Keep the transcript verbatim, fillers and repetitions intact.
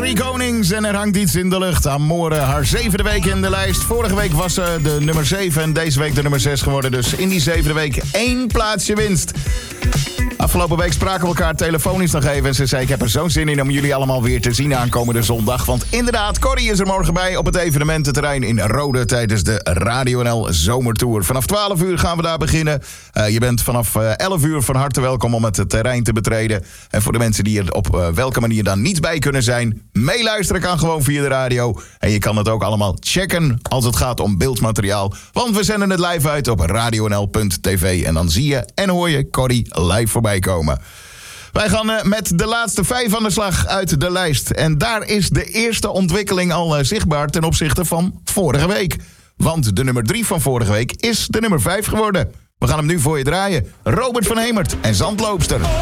Drie Konings en er hangt iets in de lucht. Amore, haar zevende week in de lijst. Vorige week was ze de nummer zeven en deze week de nummer zes geworden. Dus in die zevende week één plaatsje winst. Afgelopen week spraken we elkaar telefonisch nog even. En ze zei, ik heb er zo'n zin in om jullie allemaal weer te zien aankomende zondag. Want inderdaad, Corrie is er morgen bij op het evenemententerrein in Rode tijdens de Radio N L Zomertour. Vanaf twaalf uur gaan we daar beginnen. Uh, je bent vanaf uh, elf uur van harte welkom om het terrein te betreden. En voor de mensen die er op uh, welke manier dan niet bij kunnen zijn, meeluisteren kan gewoon via de radio. En je kan het ook allemaal checken als het gaat om beeldmateriaal. Want we zenden het live uit op radio n l punt t v. En dan zie je en hoor je Corrie live voorbij komen. Wij gaan uh, met de laatste vijf aan de slag uit de lijst. En daar is de eerste ontwikkeling al uh, zichtbaar ten opzichte van vorige week. Want de nummer drie van vorige week is de nummer vijf geworden. We gaan hem nu voor je draaien. Robert van Hemert en Zandloopster.